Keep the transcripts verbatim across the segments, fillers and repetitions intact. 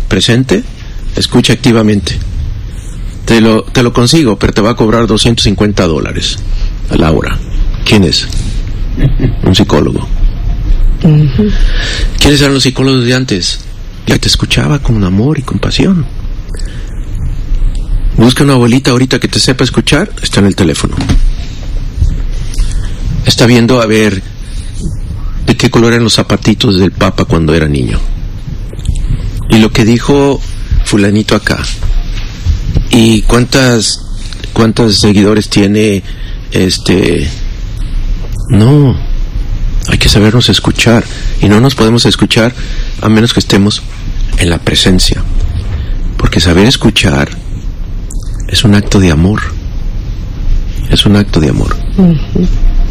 presente, escucha activamente. Te lo, te lo consigo, pero te va a cobrar doscientos cincuenta dólares a la hora. ¿Quién es? Un psicólogo. Uh-huh. ¿Quiénes eran los psicólogos de antes? Ya te escuchaba con amor y compasión. Busca una abuelita ahorita que te sepa escuchar, está en el teléfono. Está viendo a ver de qué color eran los zapatitos del Papa cuando era niño. Y lo que dijo fulanito acá. Y cuántas cuántos seguidores tiene este. No, hay que sabernos escuchar. Y no nos podemos escuchar a menos que estemos en la presencia. Porque saber escuchar es un acto de amor. Es un acto de amor. Uh-huh.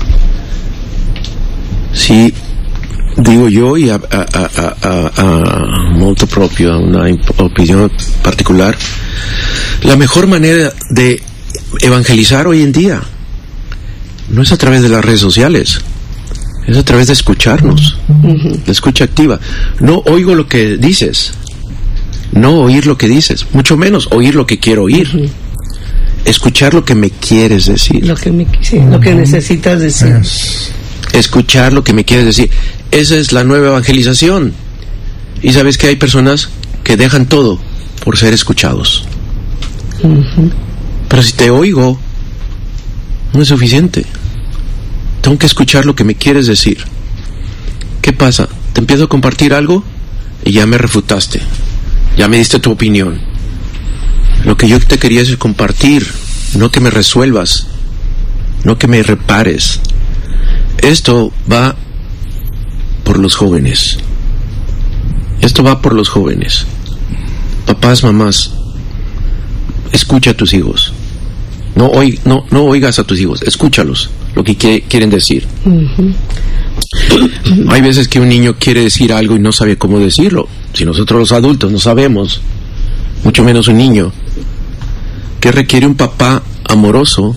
Sí, digo yo, y a, a, a, a, a modo propio, a una opinión particular, la mejor manera de evangelizar hoy en día no es a través de las redes sociales, es a través de escucharnos, uh-huh. La escucha activa. No oigo lo que dices, no oír lo que dices, mucho menos oír lo que quiero oír. Uh-huh. Escuchar lo que me quieres decir. Lo que, me, sí, lo que necesitas decir. Escuchar lo que me quieres decir. Esa es la nueva evangelización. Y sabes que hay personas que dejan todo por ser escuchados. Uh-huh. Pero si te oigo, no es suficiente. Tengo que escuchar lo que me quieres decir. ¿Qué pasa? Te empiezo a compartir algo y ya me refutaste. Ya me diste tu opinión. Lo que yo te quería es compartir, no que me resuelvas, no que me repares. Esto va por los jóvenes. Esto va por los jóvenes. Papás, mamás, escucha a tus hijos. No, oig, no, no oigas a tus hijos, escúchalos, lo que que quieren decir. Uh-huh. Hay veces que un niño quiere decir algo y no sabe cómo decirlo. Si nosotros los adultos no sabemos, mucho menos un niño. ¿Qué requiere un papá amoroso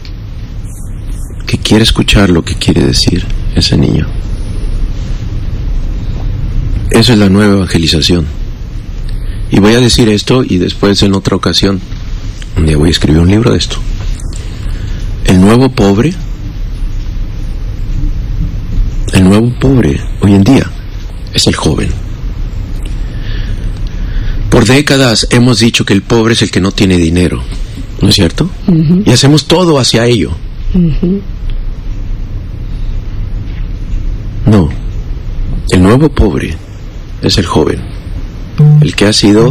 que quiere escuchar lo que quiere decir ese niño? Eso es la nueva evangelización. Y voy a decir esto y después en otra ocasión un día voy a escribir un libro de esto. El nuevo pobre, el nuevo pobre hoy en día es el joven. Por décadas hemos dicho que el pobre es el que no tiene dinero, ¿no es cierto? Uh-huh. Y hacemos todo hacia ello. Uh-huh. No, el nuevo pobre es el joven, el que ha sido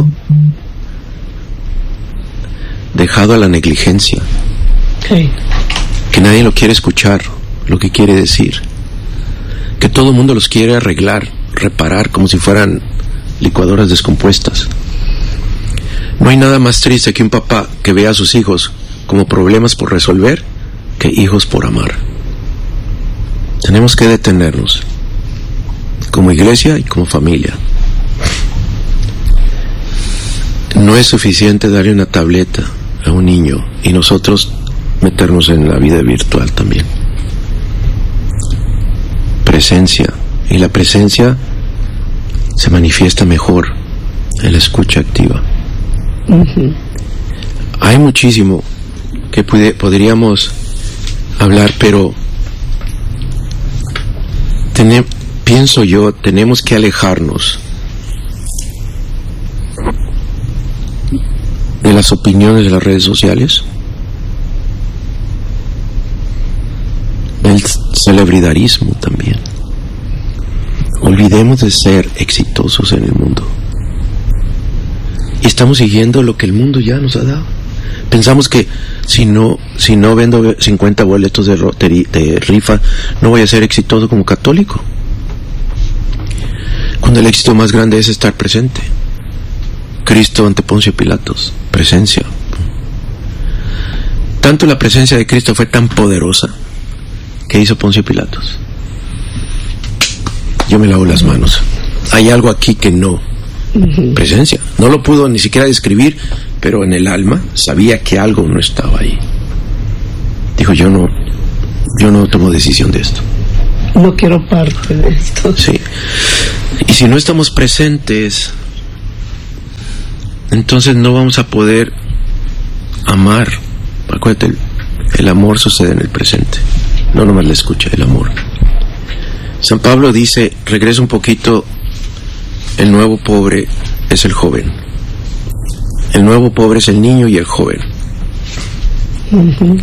dejado a la negligencia, okay. Que nadie lo quiere escuchar, lo que quiere decir, que todo el mundo los quiere arreglar, reparar como si fueran licuadoras descompuestas. No hay nada más triste que un papá que vea a sus hijos como problemas por resolver que hijos por amar. Tenemos que detenernos como iglesia y como familia. No es suficiente darle una tableta a un niño y nosotros meternos en la vida virtual también. Presencia, y la presencia se manifiesta mejor en la escucha activa. Uh-huh. Hay muchísimo que pude, podríamos hablar, pero tenem, pienso yo, tenemos que alejarnos de las opiniones de las redes sociales, del celebridarismo también. Olvidemos de ser exitosos en el mundo. Y estamos siguiendo lo que el mundo ya nos ha dado. Pensamos que si no si no vendo cincuenta boletos de, roteri, de rifa, no voy a ser exitoso como católico. Cuando el éxito más grande es estar presente. Cristo ante Poncio Pilatos, presencia. Tanto la presencia de Cristo fue tan poderosa que hizo Poncio Pilatos. Yo me lavo las manos. Hay algo aquí que no. Uh-huh. Presencia. No lo pudo ni siquiera describir, pero en el alma sabía que algo no estaba ahí. Dijo, yo no, yo no tomo decisión de esto. No quiero parte de esto. Sí. Y si no estamos presentes, entonces no vamos a poder amar. Acuérdate, el, el amor sucede en el presente, no nomás la escucha, el amor. San Pablo dice, regresa un poquito, el nuevo pobre es el joven. El nuevo pobre es el niño y el joven. Uh-huh.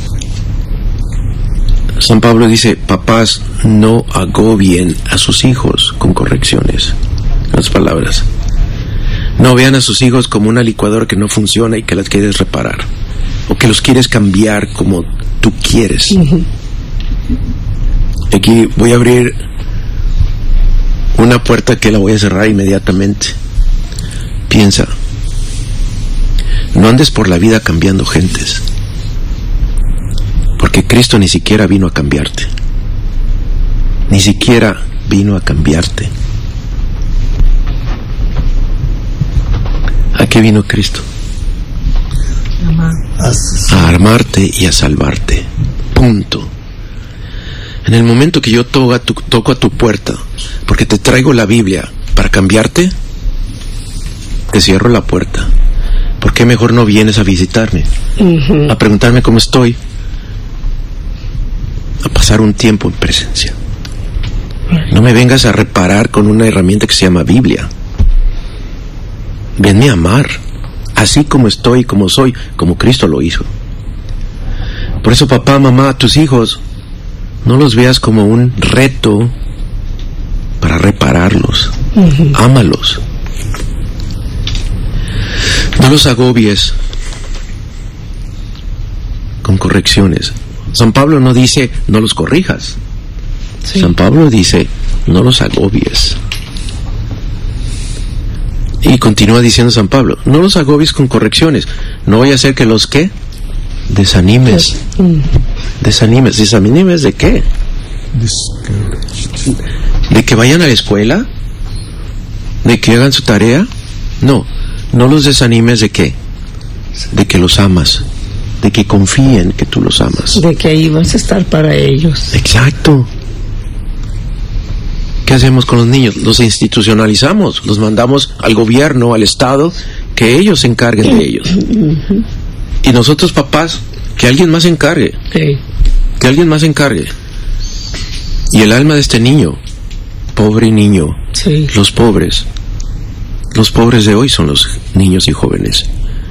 San Pablo dice, papás, no agobien a sus hijos con correcciones. Las palabras. No vean a sus hijos como una licuadora que no funciona y que las quieres reparar, o que los quieres cambiar como tú quieres. Uh-huh. Aquí voy a abrir una puerta que la voy a cerrar inmediatamente. Piensa, no andes por la vida cambiando gentes, porque Cristo ni siquiera vino a cambiarte. Ni siquiera vino a cambiarte. ¿A qué vino Cristo? A amarte y a salvarte. Punto. En el momento que yo toco a tu, toco a tu puerta, porque te traigo la Biblia para cambiarte, te cierro la puerta. ¿Por qué mejor no vienes a visitarme? Uh-huh. A preguntarme cómo estoy. A pasar un tiempo en presencia. No me vengas a reparar con una herramienta que se llama Biblia. Venme a amar, así como estoy, como soy, como Cristo lo hizo. Por eso, papá, mamá, tus hijos, no los veas como un reto para repararlos. Uh-huh. Ámalos. No los agobies con correcciones. San Pablo no dice, no los corrijas. Sí. San Pablo dice, no los agobies. Y continúa diciendo San Pablo, no los agobies con correcciones. No vaya a ser que los, ¿qué? Desanimes. Mm. Desanimes. ¿Desanimes de qué? ¿De que vayan a la escuela? ¿De que hagan su tarea? No. No los desanimes de qué? De que los amas. De que confíen que tú los amas. De que ahí vas a estar para ellos. Exacto. ¿Qué hacemos con los niños? Los institucionalizamos, los mandamos al gobierno, al Estado, que ellos se encarguen de ellos. Uh-huh. Y nosotros, papás, que alguien más se encargue. Sí. Que alguien más se encargue. Y el alma de este niño, pobre niño, sí. Los pobres, los pobres de hoy son los niños y jóvenes.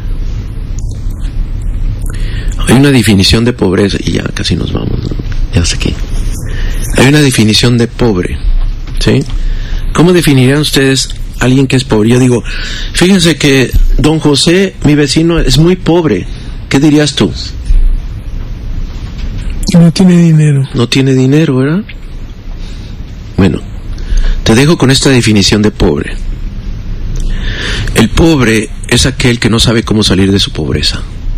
Hay una definición de pobreza, y ya casi nos vamos, ¿no? Ya sé qué. Hay una definición de pobre. ¿Sí? ¿Cómo definirían ustedes a alguien que es pobre? Yo digo, fíjense que don José, mi vecino, es muy pobre. ¿Qué dirías tú? No tiene dinero. No tiene dinero, ¿verdad? Bueno, te dejo con esta definición de pobre. El pobre es aquel que no sabe cómo salir de su pobreza.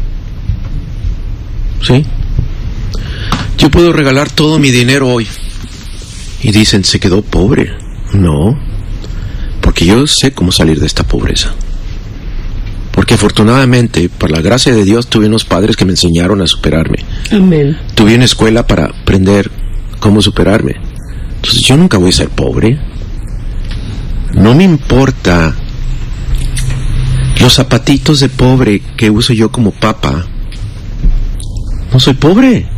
¿Sí? Yo puedo regalar todo mi dinero hoy. Y dicen, ¿se quedó pobre? No, porque yo sé cómo salir de esta pobreza. Porque afortunadamente, por la gracia de Dios, tuve unos padres que me enseñaron a superarme. Amén. Tuve una escuela para aprender cómo superarme. Entonces yo nunca voy a ser pobre. No me importa los zapatitos de pobre que uso yo como papa. No soy pobre.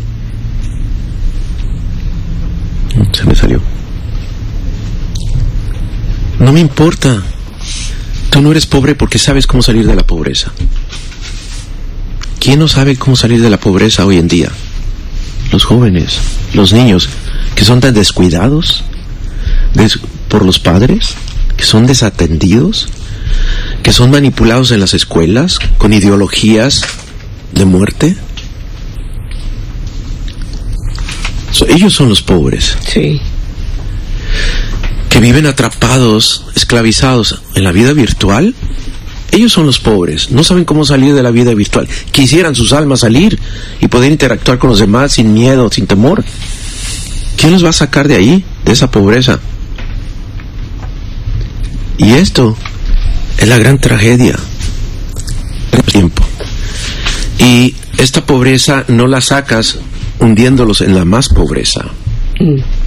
Se me salió. No me importa. Tú no eres pobre porque sabes cómo salir de la pobreza. ¿Quién no sabe cómo salir de la pobreza hoy en día? Los jóvenes, los niños, que son tan descuidados des- por los padres, que son desatendidos, que son manipulados en las escuelas con ideologías de muerte. So, ellos son los pobres. Sí. Que viven atrapados, esclavizados en la vida virtual. Ellos son los pobres. No saben cómo salir de la vida virtual. Quisieran sus almas salir y poder interactuar con los demás sin miedo, sin temor. ¿Quién los va a sacar de ahí, de esa pobreza? Y esto es la gran tragedia del tiempo. Y esta pobreza no la sacas hundiéndolos en la más pobreza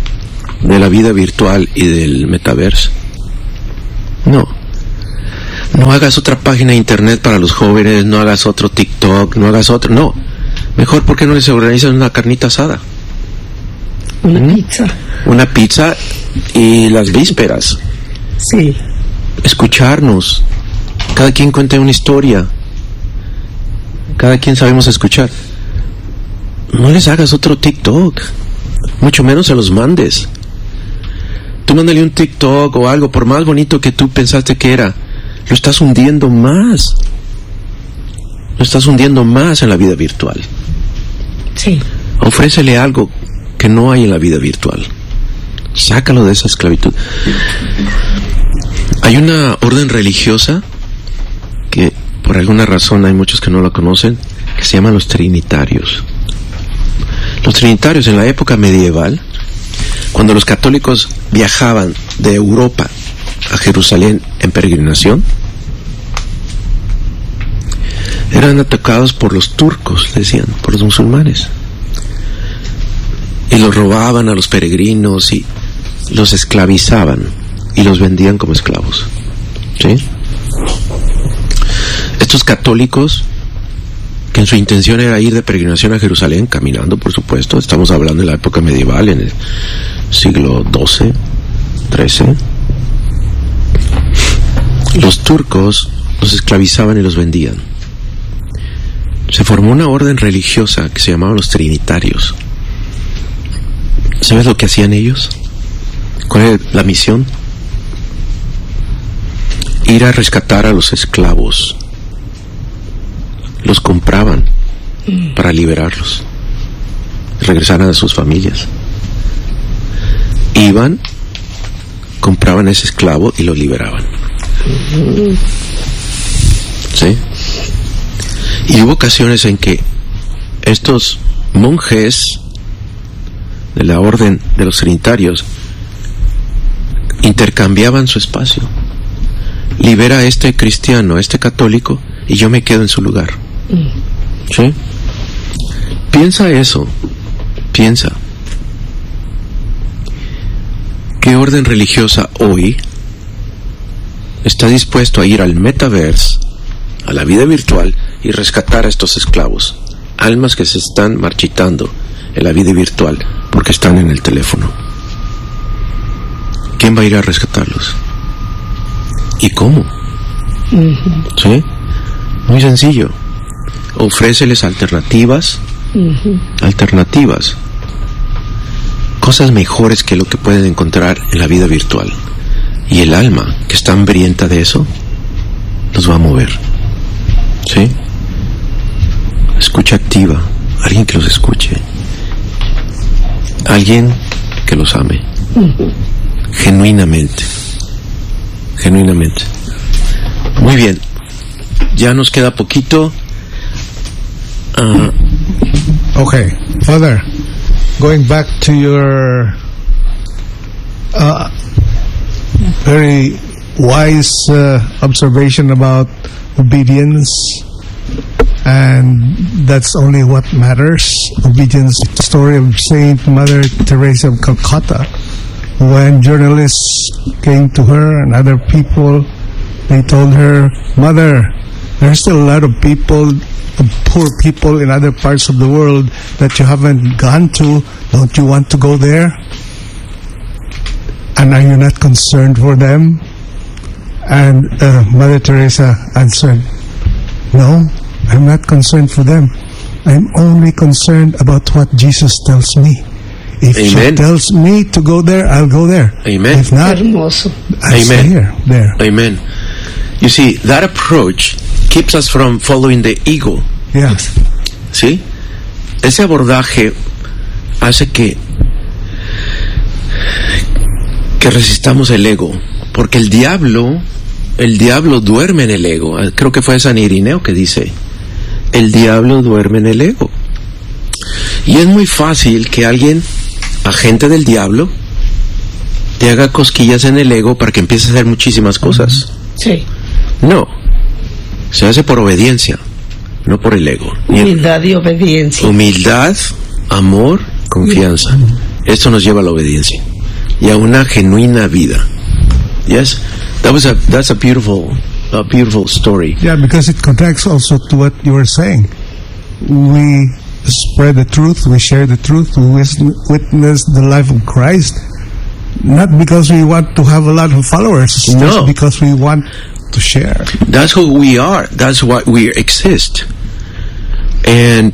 mm. de la vida virtual y del metaverso. No. No hagas otra página de internet para los jóvenes, no hagas otro TikTok, no hagas otro, no. Mejor, ¿por qué no les organizas una carnita asada? Una ¿Mm? pizza. Una pizza y las vísperas. Sí. Escucharnos. Cada quien cuenta una historia. Cada quien sabemos escuchar. No les hagas otro TikTok. Mucho menos se los mandes. Tú mándale un TikTok o algo, por más bonito que tú pensaste que era, lo estás hundiendo más. Lo estás hundiendo más en la vida virtual. Sí. Ofrécele algo que no hay en la vida virtual. Sácalo de esa esclavitud. Hay una orden religiosa que por alguna razón hay muchos que no la conocen, que se llaman los trinitarios. Los trinitarios en la época medieval, cuando los católicos viajaban de Europa a Jerusalén en peregrinación, eran atacados por los turcos, decían, por los musulmanes, y los robaban a los peregrinos y los esclavizaban y los vendían como esclavos. ¿Sí? Estos católicos, que en su intención era ir de peregrinación a Jerusalén, caminando, por supuesto, estamos hablando de la época medieval, en el siglo doce, trece, los turcos los esclavizaban y los vendían. Se formó una orden religiosa que se llamaban los trinitarios. ¿Sabes lo que hacían ellos? ¿Cuál era la misión? Ir a rescatar a los esclavos. Los compraban para liberarlos, regresaran a sus familias. Iban, compraban ese esclavo y lo liberaban. ¿Sí? Y hubo ocasiones en que estos monjes de la orden de los trinitarios intercambiaban su espacio. Libera a este cristiano, a este católico, y yo me quedo en su lugar. ¿Sí? Piensa eso. Piensa. ¿Qué orden religiosa hoy está dispuesto a ir al metaverse, a la vida virtual, y rescatar a estos esclavos? Almas que se están marchitando en la vida virtual porque están en el teléfono. ¿Quién va a ir a rescatarlos? ¿Y cómo? Uh-huh. ¿Sí? Muy sencillo. Ofréceles alternativas. Uh-huh. Alternativas. Cosas mejores que lo que pueden encontrar en la vida virtual. Y el alma que está hambrienta de eso los va a mover. ¿Sí? Escucha activa. Alguien que los escuche. Alguien que los ame. Uh-huh. Genuinamente. Genuinamente. Muy bien. Ya nos queda poquito. Uh, okay, Father, going back to your uh, very wise uh, observation about obedience, and that's only what matters. Obedience. The story of Saint Mother Teresa of Calcutta, when journalists came to her and other people, they told her, "Mother, there's still a lot of people, poor people in other parts of the world that you haven't gone to. Don't you want to go there? And are you not concerned for them?" And uh, Mother Teresa answered, "No, I'm not concerned for them. I'm only concerned about what Jesus tells me. If Amen. He tells me to go there, I'll go there. Amen. If not, Hermoso. I'll stay Amen. here, there." Amen. You see, that approach keeps us from following the ego. Yeah. ¿Sí? Ese abordaje hace que que resistamos el ego, porque el diablo el diablo duerme en el ego. Creo que fue San Irineo que dice, el diablo duerme en el ego. Y es muy fácil que alguien, agente del diablo, te haga cosquillas en el ego para que empieces a hacer muchísimas cosas. Sí. No, se hace por obediencia, no por el ego. Humildad y obediencia. Humildad, amor, confianza. Esto nos lleva a la obediencia y a una genuina vida. Yes, that was a that's a beautiful a beautiful story. Yeah, because it connects also to what you were saying. We spread the truth, we share the truth, we wis- witness the life of Christ, not because we want to have a lot of followers, No. just because we want to share. That's who we are. That's why we exist. And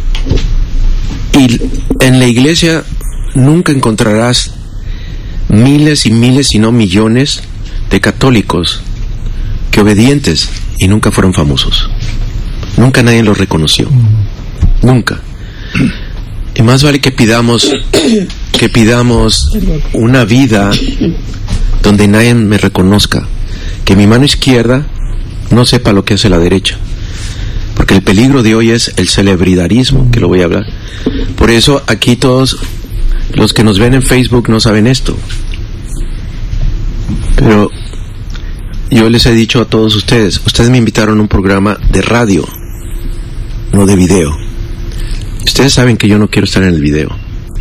y en la iglesia nunca encontrarás miles y miles, si no millones, de católicos que obedientes y nunca fueron famosos. Nunca nadie los reconoció. Nunca. Y más vale que pidamos que pidamos una vida donde nadie me reconozca, que mi mano izquierda no sepa lo que hace la derecha, porque el peligro de hoy es el celebridarismo, que lo voy a hablar. Por eso aquí todos los que nos ven en Facebook no saben esto, pero yo les he dicho a todos ustedes, ustedes me invitaron a un programa de radio, no de video. Ustedes saben que yo no quiero estar en el video,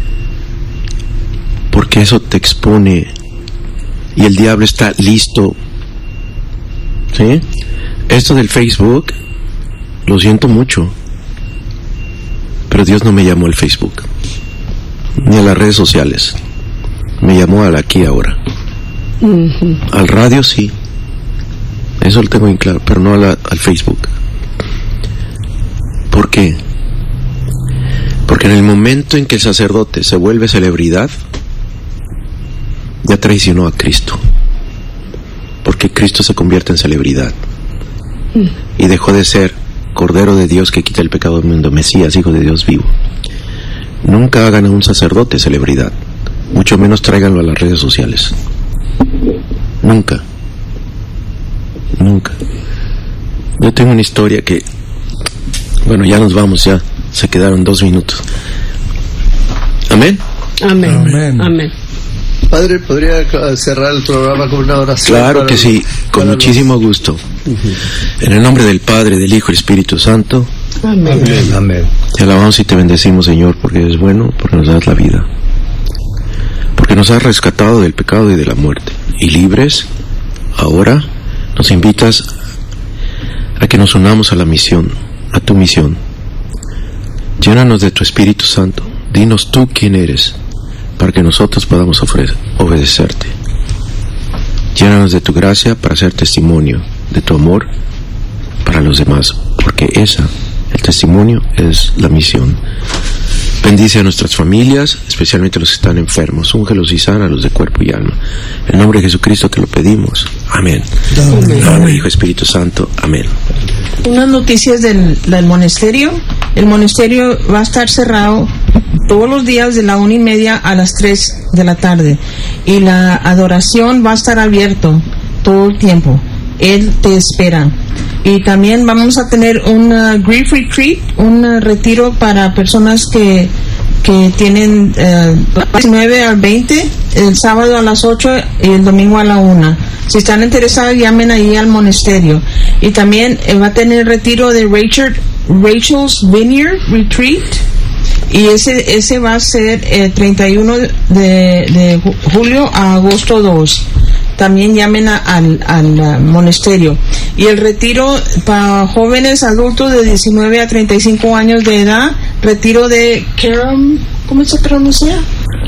porque eso te expone y el diablo está listo. ¿Sí? Esto del Facebook, lo siento mucho, pero Dios no me llamó al Facebook ni a las redes sociales, me llamó al aquí y ahora. Uh-huh. Al radio sí, eso lo tengo bien claro, pero no a la, al Facebook. ¿Por qué? Porque en el momento en que el sacerdote se vuelve celebridad, ya traicionó a Cristo, porque Cristo se convierte en celebridad y dejó de ser Cordero de Dios que quita el pecado del mundo, Mesías, Hijo de Dios vivo. Nunca hagan a un sacerdote celebridad, mucho menos tráiganlo a las redes sociales. Nunca, nunca. Yo tengo una historia que, bueno, ya nos vamos, ya se quedaron dos minutos. Amén. Amén. Amén. Amén. Padre, ¿podría cerrar el programa con una oración? Claro para que los, sí, con muchísimo los... gusto. Uh-huh. En el nombre del Padre, del Hijo y del Espíritu Santo. Amén. Amén. Amén. Te alabamos y te bendecimos, Señor, porque eres bueno, porque nos das la vida, porque nos has rescatado del pecado y de la muerte, y libres, ahora nos invitas a que nos unamos a la misión, a tu misión. Llénanos de tu Espíritu Santo, dinos tú quién eres, para que nosotros podamos ofrecer, obedecerte. Llénanos de tu gracia para hacer testimonio de tu amor para los demás, porque esa, el testimonio, es la misión. Bendice a nuestras familias, especialmente a los que están enfermos. Úngelos y sánalos de cuerpo y alma. En el nombre de Jesucristo te lo pedimos. Amén. En el nombre del Hijo Espíritu Santo. Amén. Unas noticias del, del monasterio. El monasterio va a estar cerrado todos los días de la una y media a las tres de la tarde. Y la adoración va a estar abierto todo el tiempo. Él te espera. Y también vamos a tener un uh, grief retreat, un uh, retiro para personas que, que tienen uh, diecinueve al veinte, el sábado a las ocho y el domingo a la una. Si están interesados, llamen ahí al monasterio. Y también eh, va a tener el retiro de Rachel, Rachel's Vineyard Retreat. Y ese ese va a ser el treinta y uno de, de julio a agosto dos. También llamen a, al, al uh, monasterio. Y el retiro para jóvenes adultos de diecinueve a treinta y cinco años de edad, retiro de Karam, ¿cómo se pronuncia?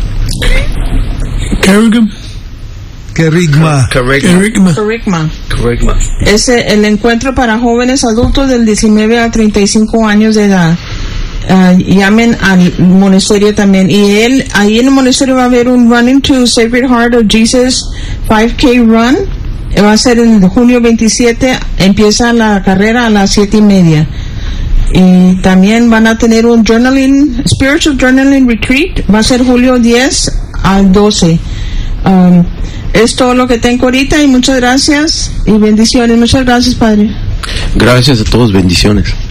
Kerigma. Kerigma. Kerigma. Kerigma. Kerigma. Es el encuentro para jóvenes adultos del diecinueve a treinta y cinco años de edad. Uh, llamen al monasterio también. Y él, ahí en el monasterio va a haber un Running to Sacred Heart of Jesus five K Run. Va a ser en junio veintisiete. Empieza la carrera a las siete y media. Y también van a tener un journaling, spiritual journaling retreat. Va a ser julio diez al doce. Um, es todo lo que tengo ahorita y muchas gracias y bendiciones. Muchas gracias, Padre. Gracias a todos, bendiciones.